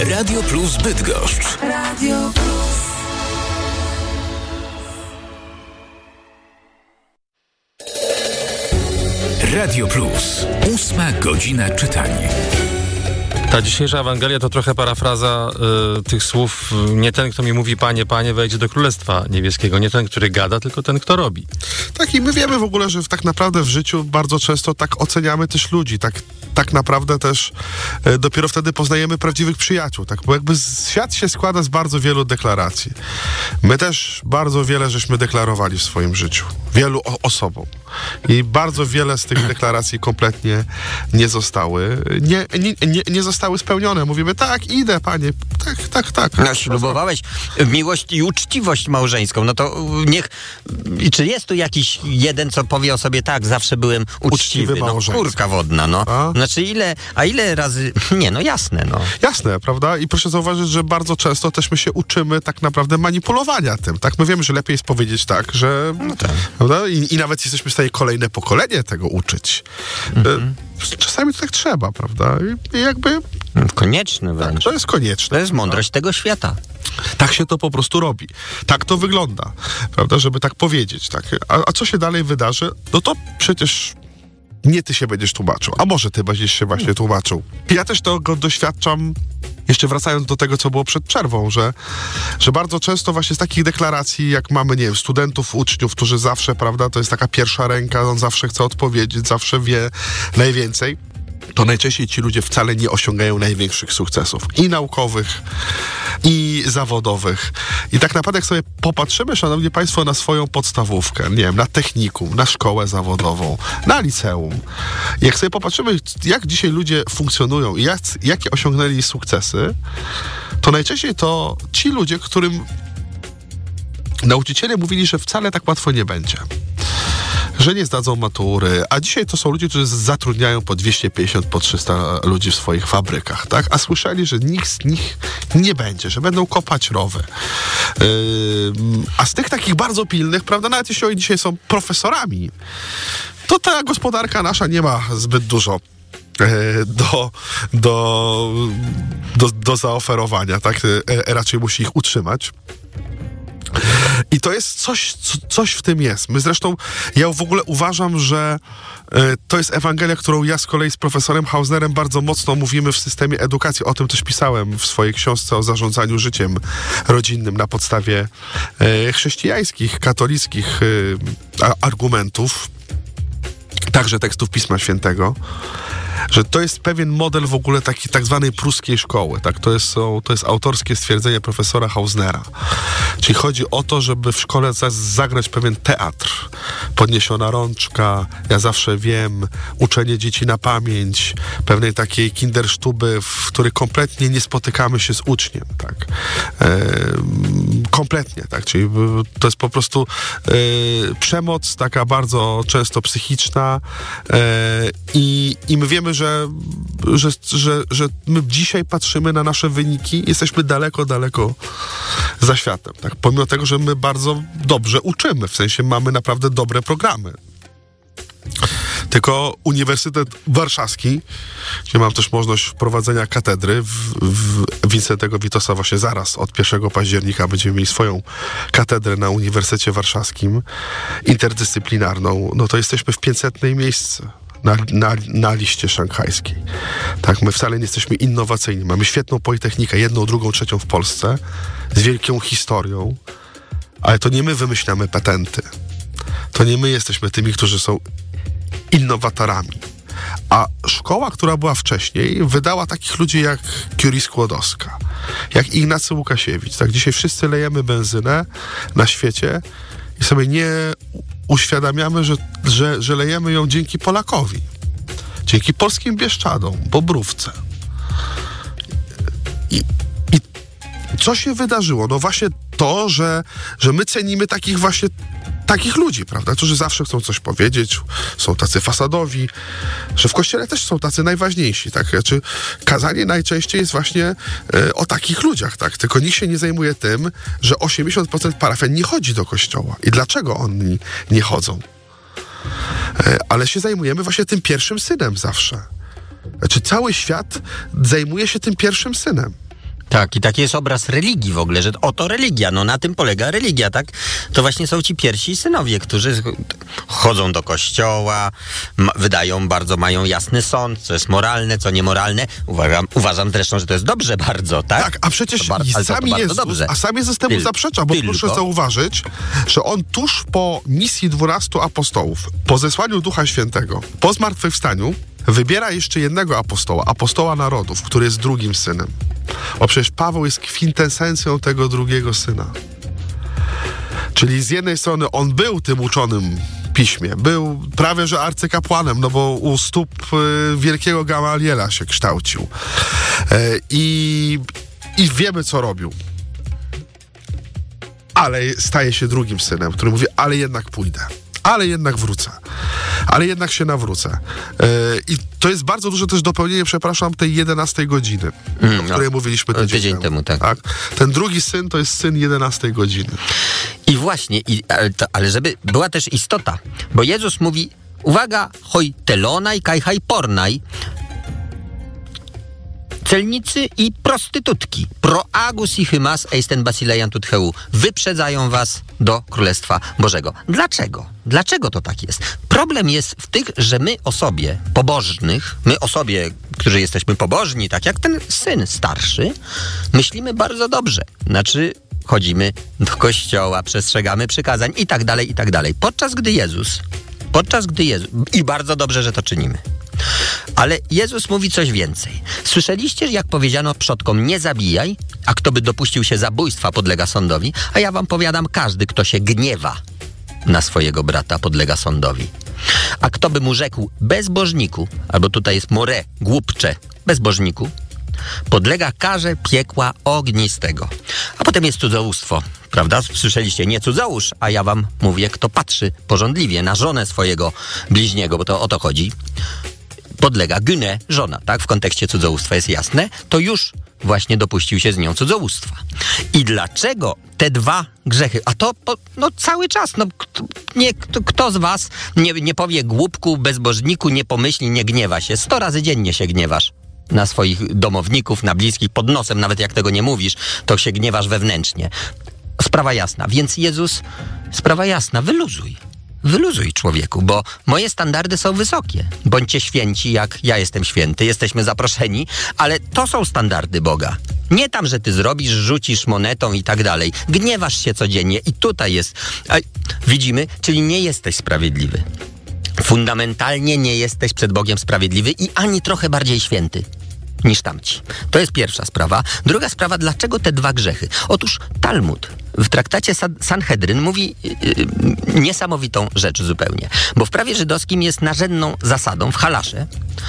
Radio Plus Bydgoszcz. Radio Plus. Radio Plus. 8 godzina czytania. Ta dzisiejsza Ewangelia to trochę parafraza tych słów. Nie ten, kto mi mówi Panie, Panie, wejdzie do Królestwa Niebieskiego. Nie ten, który gada, tylko ten, kto robi. Tak, i my wiemy w ogóle, że tak naprawdę w życiu bardzo często tak oceniamy też ludzi. Tak naprawdę też dopiero wtedy poznajemy prawdziwych przyjaciół. Tak? Bo jakby świat się składa z bardzo wielu deklaracji. My też bardzo wiele żeśmy deklarowali w swoim życiu. Wielu osobom. I bardzo wiele z tych deklaracji kompletnie nie zostały spełnione. Mówimy, tak, idę, Panie, tak. No, ślubowałeś miłość i uczciwość małżeńską. No to czy jest tu jakiś jeden, co powie o sobie, tak, zawsze byłem uczciwy. No, kurka wodna, no. Znaczy ile razy... Nie, no jasne, no. Jasne, prawda? I proszę zauważyć, że bardzo często też my się uczymy tak naprawdę manipulowania tym, tak? My wiemy, że lepiej jest powiedzieć tak, że... No tak. Prawda? I nawet jesteśmy w stanie kolejne pokolenie tego uczyć. Czasami to tak trzeba, prawda? I jakby... Konieczne wręcz. Tak, to jest konieczne. To jest mądrość tego świata. Tak się to po prostu robi. Tak to wygląda, prawda? Żeby tak powiedzieć, tak. A co się dalej wydarzy? No to przecież nie ty się będziesz tłumaczył, a może ty będziesz się właśnie tłumaczył. Ja też tego doświadczam, jeszcze wracając do tego, co było przed przerwą, że bardzo często właśnie z takich deklaracji, jak mamy, nie wiem, studentów, uczniów, którzy zawsze, prawda, to jest taka pierwsza ręka, on zawsze chce odpowiedzieć, zawsze wie najwięcej, to najczęściej ci ludzie wcale nie osiągają największych sukcesów i naukowych, i zawodowych. I tak naprawdę jak sobie popatrzymy, szanowni państwo, na swoją podstawówkę, nie wiem, na technikum, na szkołę zawodową, na liceum, jak sobie popatrzymy, jak dzisiaj ludzie funkcjonują i jakie osiągnęli sukcesy, to najczęściej to ci ludzie, którym nauczyciele mówili, że wcale tak łatwo nie będzie. Że nie zdadzą matury, a dzisiaj to są ludzie, którzy zatrudniają po 250, po 300 ludzi w swoich fabrykach, tak? A słyszeli, że nikt z nich nie będzie, że będą kopać rowy. A z tych takich bardzo pilnych, prawda, nawet jeśli oni dzisiaj są profesorami, to ta gospodarka nasza nie ma zbyt dużo do zaoferowania, tak? Raczej musi ich utrzymać. I to jest coś w tym jest. My zresztą, ja w ogóle uważam, że to jest Ewangelia, którą ja z kolei z profesorem Hausnerem bardzo mocno mówimy w systemie edukacji. O tym też pisałem w swojej książce o zarządzaniu życiem rodzinnym na podstawie chrześcijańskich, katolickich argumentów, także tekstów Pisma Świętego, że to jest pewien model w ogóle takiej tak zwanej pruskiej szkoły. Tak? To jest autorskie stwierdzenie profesora Hausnera. Czyli chodzi o to, żeby w szkole zagrać pewien teatr. Podniesiona rączka, ja zawsze wiem, uczenie dzieci na pamięć, pewnej takiej kindersztuby, w której kompletnie nie spotykamy się z uczniem. Tak? Kompletnie. Tak? Czyli to jest po prostu przemoc taka bardzo często psychiczna i my wiemy, że my dzisiaj patrzymy na nasze wyniki, jesteśmy daleko za światem. Tak? Pomimo tego, że my bardzo dobrze uczymy, w sensie mamy naprawdę dobre programy. Tylko Uniwersytet Warszawski, gdzie mam też możliwość wprowadzenia katedry w Wincentego Witosa właśnie zaraz od 1 października będziemy mieli swoją katedrę na Uniwersytecie Warszawskim, interdyscyplinarną, no to jesteśmy w 500 miejscu. Na liście szanghajskiej. Tak, my wcale nie jesteśmy innowacyjni. Mamy świetną politechnikę, 1., 2., 3. w Polsce, z wielką historią, ale to nie my wymyślamy patenty. To nie my jesteśmy tymi, którzy są innowatorami. A szkoła, która była wcześniej, wydała takich ludzi jak Curie Skłodowska, jak Ignacy Łukasiewicz. Tak, dzisiaj wszyscy lejemy benzynę na świecie i sobie nie uświadamiamy, że lejemy ją dzięki Polakowi. Dzięki polskim Bieszczadom, Bobrówce. I co się wydarzyło? No właśnie to, że my cenimy takich ludzi, prawda? Którzy zawsze chcą coś powiedzieć, są tacy fasadowi, że w kościele też są tacy najważniejsi, tak? Znaczy, kazanie najczęściej jest właśnie o takich ludziach, tak? Tylko nikt się nie zajmuje tym, że 80% parafian nie chodzi do kościoła. I dlaczego oni nie chodzą? Ale się zajmujemy właśnie tym pierwszym synem zawsze. Znaczy, cały świat zajmuje się tym pierwszym synem. Tak, i taki jest obraz religii w ogóle, że oto religia, no na tym polega religia, tak? To właśnie są ci pierwsi synowie, którzy chodzą do kościoła, mają jasny sąd, co jest moralne, co niemoralne. Uważam zresztą, że to jest dobrze bardzo, tak? Tak, a przecież sam Jezus temu zaprzecza, bo proszę zauważyć, że on tuż po misji 12 apostołów, po zesłaniu Ducha Świętego, po zmartwychwstaniu, wybiera jeszcze jednego apostoła narodów, który jest drugim synem. Bo przecież Paweł jest kwintesencją tego drugiego syna. Czyli z jednej strony on był tym uczonym piśmie, był prawie że arcykapłanem, no bo u stóp wielkiego Gamaliela się kształcił. I wiemy, co robił. Ale staje się drugim synem, który mówi, ale jednak pójdę. Ale jednak wrócę. Ale jednak się nawrócę. I to jest bardzo duże też dopełnienie, tej 11 godziny, o której mówiliśmy tydzień temu. Tak. Ten drugi syn to jest syn 11 godziny. I właśnie, ale żeby była też istota, bo Jezus mówi, uwaga, hoj telonaj, kaj haj pornaj, celnicy i prostytutki, pro agus i hymas eisten basilejan tutheu, wyprzedzają was do Królestwa Bożego. Dlaczego? Dlaczego to tak jest? Problem jest w tych, że my którzy jesteśmy pobożni, tak jak ten syn starszy, myślimy bardzo dobrze. Znaczy, chodzimy do kościoła, przestrzegamy przykazań i tak dalej, i tak dalej. Podczas gdy Jezus, i bardzo dobrze, że to czynimy. Ale Jezus mówi coś więcej. Słyszeliście, jak powiedziano przodkom, nie zabijaj, a kto by dopuścił się zabójstwa, podlega sądowi, a ja wam powiadam, każdy, kto się gniewa na swojego brata, podlega sądowi. A kto by mu rzekł bezbożniku, albo tutaj jest more, głupcze, bezbożniku, podlega karze piekła ognistego. A potem jest cudzołóstwo, prawda? Słyszeliście, nie cudzołóż, a ja wam mówię, kto patrzy pożądliwie na żonę swojego bliźniego, bo to o to chodzi, podlega gynę, żona, tak? W kontekście cudzołóstwa jest jasne, to już właśnie dopuścił się z nią cudzołóstwa. I dlaczego te dwa grzechy? A to cały czas, kto z was nie powie głupku, bezbożniku, nie pomyśli, nie gniewa się? 100 razy dziennie się gniewasz na swoich domowników, na bliskich, pod nosem, nawet jak tego nie mówisz, to się gniewasz wewnętrznie. Sprawa jasna. Więc Jezus, sprawa jasna, wyluzuj, człowieku, bo moje standardy są wysokie. Bądźcie święci, jak ja jestem święty, jesteśmy zaproszeni, ale to są standardy Boga. Nie tam, że ty zrobisz, rzucisz monetą i tak dalej. Gniewasz się codziennie i tutaj jest. Widzimy, czyli nie jesteś sprawiedliwy. Fundamentalnie nie jesteś przed Bogiem sprawiedliwy i ani trochę bardziej święty niż tamci. To jest pierwsza sprawa. Druga sprawa, dlaczego te dwa grzechy? Otóż Talmud w traktacie Sanhedryn mówi niesamowitą rzecz zupełnie. Bo w prawie żydowskim jest narzędną zasadą, w halasze,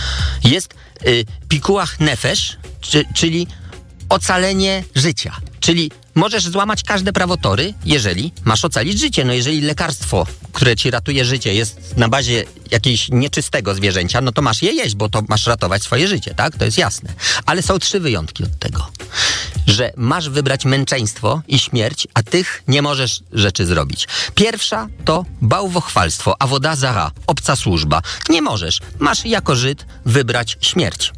jest pikuach nefesh, czyli ocalenie życia. Czyli możesz złamać każde prawotory, jeżeli masz ocalić życie. No jeżeli lekarstwo, które ci ratuje życie, jest na bazie jakiegoś nieczystego zwierzęcia, no to masz je jeść, bo to masz ratować swoje życie, tak? To jest jasne. Ale są 3 wyjątki od tego. Że masz wybrać męczeństwo i śmierć, a tych nie możesz rzeczy zrobić. Pierwsza to bałwochwalstwo, avodah zara, obca służba. Nie możesz. Masz jako Żyd wybrać śmierć.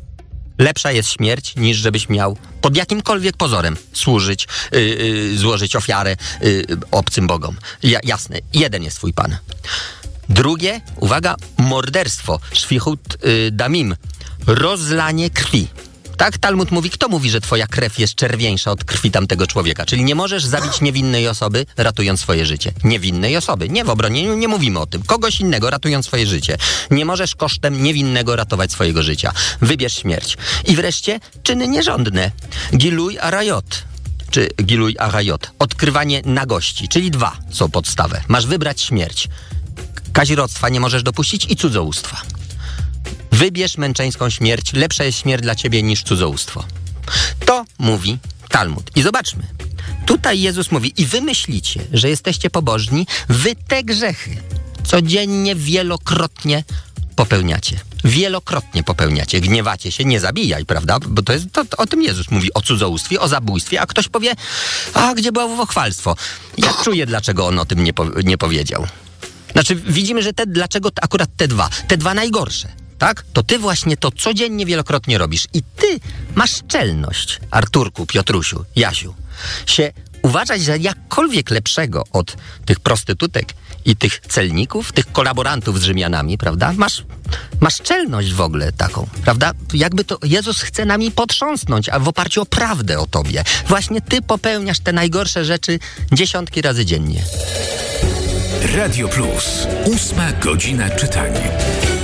Lepsza jest śmierć, niż żebyś miał pod jakimkolwiek pozorem służyć, złożyć ofiarę obcym bogom. Jasne, jeden jest twój Pan. Drugie, uwaga, morderstwo, szwichut damim, rozlanie krwi. Tak Talmud mówi, kto mówi, że twoja krew jest czerwieńsza od krwi tamtego człowieka? Czyli nie możesz zabić niewinnej osoby, ratując swoje życie. Niewinnej osoby. Nie w obronieniu, nie mówimy o tym. Kogoś innego, ratując swoje życie. Nie możesz kosztem niewinnego ratować swojego życia. Wybierz śmierć. I wreszcie czyny nierządne. Giluj arayot. Czy giluj arayot. Odkrywanie nagości. Czyli 2 są podstawę. Masz wybrać śmierć. Kazirodztwa nie możesz dopuścić i cudzołóstwa. Wybierz męczeńską śmierć, lepsza jest śmierć dla ciebie niż cudzołóstwo. To mówi Talmud. I zobaczmy. Tutaj Jezus mówi, i wy myślicie, że jesteście pobożni, wy te grzechy codziennie, wielokrotnie popełniacie. Wielokrotnie popełniacie. Gniewacie się, nie zabijaj, prawda? Bo to o tym Jezus mówi, o cudzołóstwie, o zabójstwie, a ktoś powie, a gdzie było bałwochwalstwo? Ja czuję, dlaczego on o tym nie powiedział. Znaczy, widzimy, że dlaczego akurat te dwa najgorsze. tak? To ty właśnie to codziennie wielokrotnie robisz. I ty masz czelność, Arturku, Piotrusiu, Jasiu, się uważać za jakkolwiek lepszego od tych prostytutek i tych celników, tych kolaborantów z Rzymianami, prawda? Masz czelność w ogóle taką, prawda? Jakby to Jezus chce nami potrząsnąć, a w oparciu o prawdę o tobie. Właśnie ty popełniasz te najgorsze rzeczy dziesiątki razy dziennie. Radio Plus. 8 godzina czytania.